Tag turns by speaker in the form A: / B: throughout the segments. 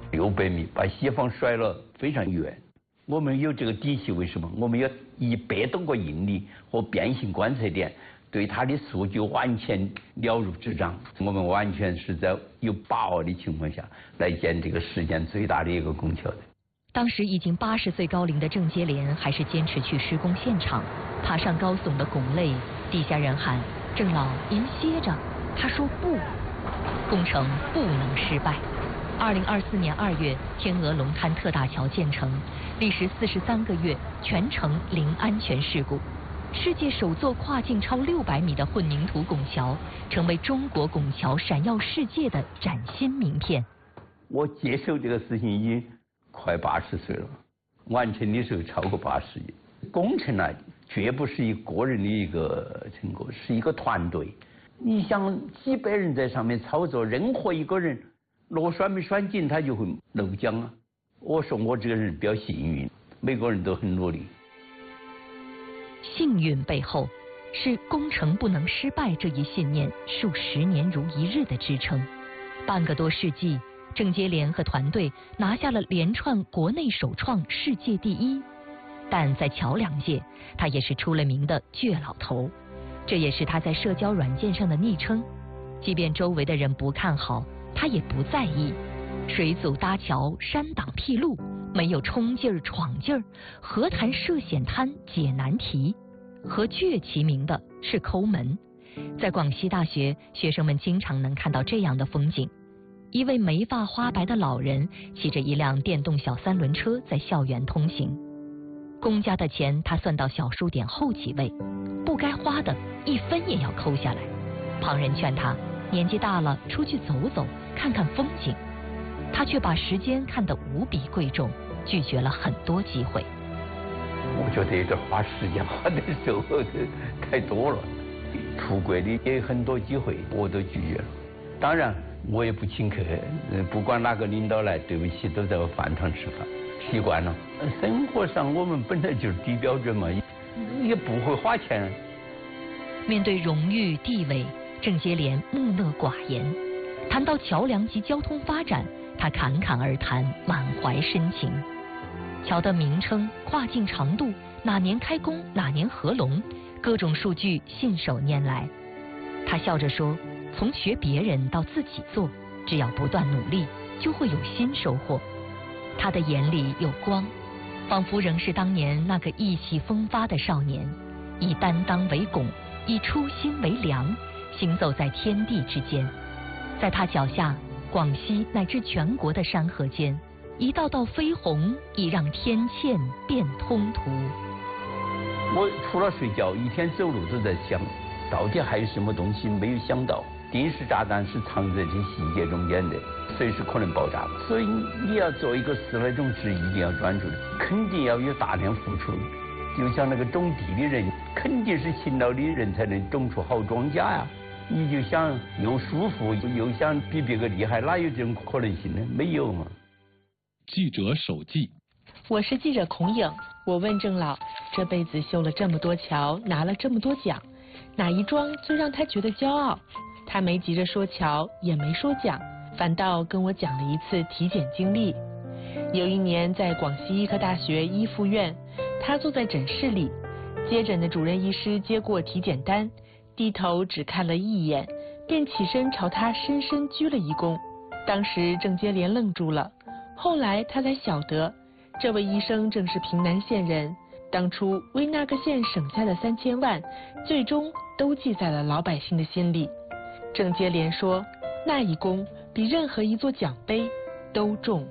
A: 600米，把西方甩了非常远。我们有这个底气，为什么？我们有100多个应力和变形观测点，对它的数据完全了如指掌。我们完全是在有把握的情况下来建这个世界最大的一个拱桥的。
B: 当时已经80岁高龄的郑接连还是坚持去施工现场，爬上高耸的拱肋，底下人喊：“郑老，您歇着。”他说不，工程不能失败。2024年2月，天鹅龙滩特大桥建成，历时43个月，全程零安全事故。世界首座跨境超600米的混凝土拱桥，成为中国拱桥闪耀世界的崭新名片。
A: 我接受这个事情已经快80岁了，完成的时候超过80亿。工程呢，绝不是一个人的一个成果，是一个团队。你想几百人在上面操作，任何一个人螺栓没栓紧，他就会漏浆啊。我说我这个人比较幸运，每个人都很努力。
B: 幸运背后是工程不能失败这一信念数10年如一日的支撑。半个多世纪，郑接连和团队拿下了连串国内首创、世界第一。但在桥梁界，他也是出了名的倔老头，这也是他在社交软件上的昵称。即便周围的人不看好，他也不在意。水阻搭桥，山挡僻路，没有冲劲儿闯劲儿，何谈涉险滩解难题？和倔齐名的是抠门。在广西大学，学生们经常能看到这样的风景：一位眉发花白的老人骑着一辆电动小3轮车在校园通行。公家的钱他算到小数点后几位，不该花的1分也要抠下来。旁人劝他年纪大了，出去走走，看看风景。他却把时间看得无比贵重，拒绝了很多机会。
A: 我觉得有点花时间花的时候太多了，出国的也有很多机会，我都拒绝了。当然我也不请客，不管哪个领导来，对不起，都在我饭堂吃饭，习惯了。生活上我们本来就是低标准嘛，也不会花钱。
B: 面对荣誉地位，郑接连木讷寡言。谈到桥梁及交通发展，他侃侃而谈，满怀深情。桥的名称、跨境长度、哪年开工、哪年合龙，各种数据信手拈来。他笑着说，从学别人到自己做，只要不断努力，就会有新收获。他的眼里有光，仿佛仍是当年那个意气风发的少年，以担当为拱，以初心为梁，行走在天地之间。在他脚下，广西乃至全国的山河间，一道道飞鸿已让天堑变通途。
A: 我除了睡觉，一天走路都在想，到底还有什么东西没有想到？定时炸弹是藏在这些细节中间的，随时可能爆炸。所以你要做一个事来种植，一定要专注的，肯定要有大量付出。就像那个种地的人，肯定是勤劳的人才能种出好庄稼呀。你就想又舒服又想比别个厉害，哪有这种可能性呢？没有嘛。
C: 记者手记。
D: 我是记者孔颖，我问郑老，这辈子修了这么多桥，拿了这么多奖，哪一桩最让他觉得骄傲？他没急着说桥，也没说奖，反倒跟我讲了一次体检经历。有一年在广西医科大学一附院，他坐在诊室里，接诊的主任医师接过体检单，低头只看了一眼，便起身朝他深深鞠了一躬。当时郑接连愣住了，后来他才晓得，这位医生正是平南县人，当初为那个县省下的3000万，最终都记在了老百姓的心里。郑接连说，那一功比任何一座奖杯都重。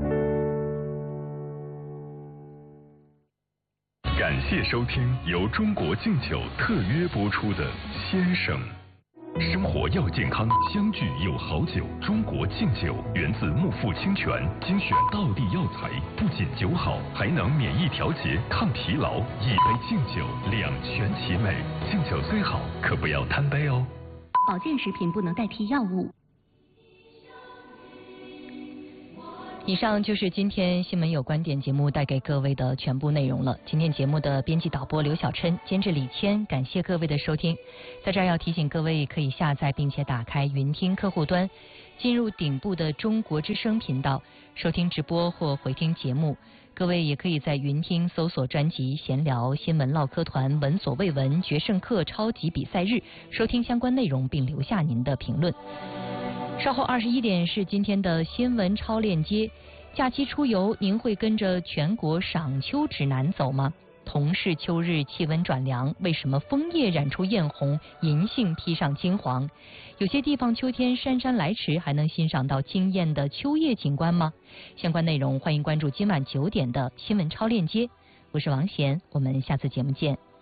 E: 感谢收听由中国敬酒特约播出的《先生》。生活要健康，相聚有好酒。中国敬酒源自木富清泉，精选道地药材，不仅酒好，还能免疫调节、抗疲劳。一杯敬酒，两全其美。敬酒虽好，可不要贪杯哦。
F: 保健食品不能代替药物。
B: 以上就是今天新闻有观点节目带给各位的全部内容了。今天节目的编辑导播刘小琛，监制李谦，感谢各位的收听。在这儿要提醒各位，可以下载并且打开云听客户端， 进入顶部的中国之声频道收听直播或回听节目。各位也可以在云听搜索专辑闲聊新闻唠嗑团闻所未闻决胜课超级比赛日，收听相关内容并留下您的评论。稍后21点是今天的新闻超链接。假期出游，您会跟着全国赏秋指南走吗？同是秋日气温转凉，为什么枫叶染出艳红，银杏披上金黄？有些地方秋天姗姗来迟，还能欣赏到惊艳的秋叶景观吗？相关内容欢迎关注今晚9点的新闻超链接。我是王贤，我们下次节目见。